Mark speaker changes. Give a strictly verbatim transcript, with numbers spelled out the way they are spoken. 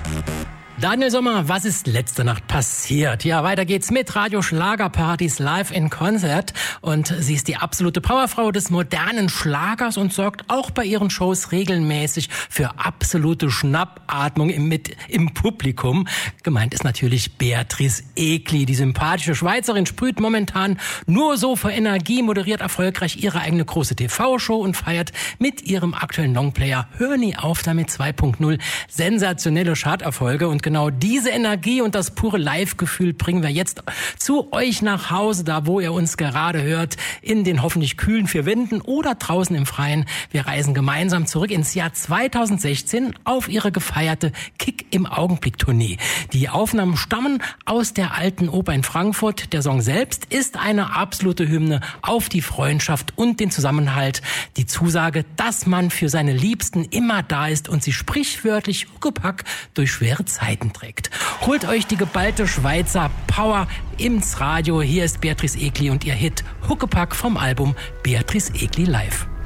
Speaker 1: Daniel Sommer, was ist letzte Nacht passiert? Ja, weiter geht's mit Radio Schlagerpartys live in Konzert. Und sie ist die absolute Powerfrau des modernen Schlagers und sorgt auch bei ihren Shows regelmäßig für absolute Schnappatmung im, mit, im Publikum. Gemeint ist natürlich Beatrice Egli. Die sympathische Schweizerin sprüht momentan nur so vor Energie, moderiert erfolgreich ihre eigene große T V-Show und feiert mit ihrem aktuellen Longplayer Hör nie auf damit zwei Punkt null sensationelle Charterfolge. Und genau diese Energie und das pure Live-Gefühl bringen wir jetzt zu euch nach Hause, da wo ihr uns gerade hört, in den hoffentlich kühlen vier Wänden oder draußen im Freien. Wir reisen gemeinsam zurück ins Jahr zweitausendsechzehn auf ihre gefeierte Kick im Augenblick-Tournee. Die Aufnahmen stammen aus der Alten Oper in Frankfurt. Der Song selbst ist eine absolute Hymne auf die Freundschaft und den Zusammenhalt. Die Zusage, dass man für seine Liebsten immer da ist und sie sprichwörtlich Huckepack durch schwere Zeiten trägt. Holt euch die geballte Schweizer Power ins Radio. Hier ist Beatrice Egli und ihr Hit Huckepack vom Album Beatrice Egli Live.